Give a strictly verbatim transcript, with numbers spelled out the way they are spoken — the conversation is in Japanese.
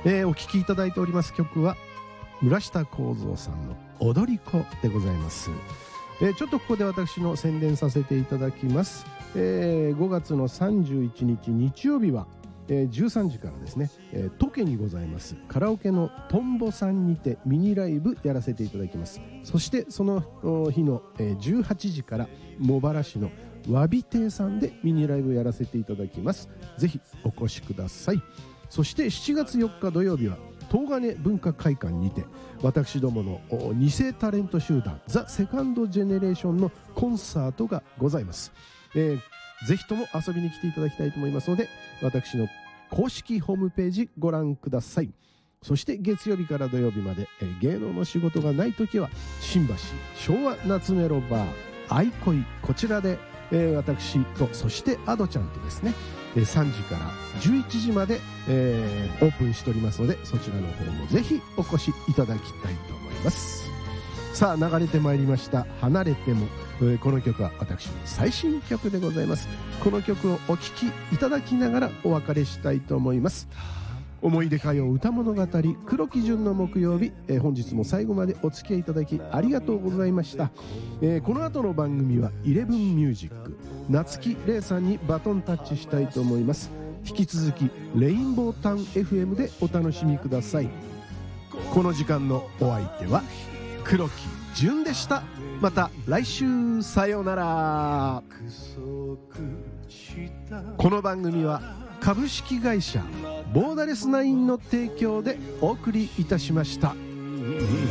えー、お聴きいただいております曲は村下幸三さんの踊り子でございます。えー、ちょっとここで私の宣伝させていただきます。えー、ごがつのさんじゅういちにち日曜日は、えー、じゅうさんじからですね、えー、トケにございますカラオケのトンボさんにてミニライブやらせていただきます。そしてその日の、えー、じゅうはちじから茂原市のわび亭さんでミニライブやらせていただきます。ぜひお越しください。そしてしちがつよっか土曜日は東金文化会館にて私どものに世タレント集団ザ・セカンドジェネレーションのコンサートがございます。えー、ぜひとも遊びに来ていただきたいと思いますので、私の公式ホームページご覧ください。そして月曜日から土曜日まで、えー、芸能の仕事がないときは新橋昭和夏メロバーアイコイ、こちらで、えー、私とそしてアドちゃんとですねさんじからじゅういちじまで、えー、オープンしておりますので、そちらの方もぜひお越しいただきたいと思います。さあ流れてまいりました離れても、えー、この曲は私の最新曲でございます。この曲をお聴きいただきながらお別れしたいと思います。思い出歌謡歌物語黒木純の木曜日、えー、本日も最後までお付き合いいただきありがとうございました。えー、この後の番組はイレブンミュージック夏木玲さんにバトンタッチしたいと思います。引き続きレインボータウン エフエム でお楽しみください。この時間のお相手は黒木純でした。また来週さようなら。この番組は株式会社ボーダレスナインの提供でお送りいたしました。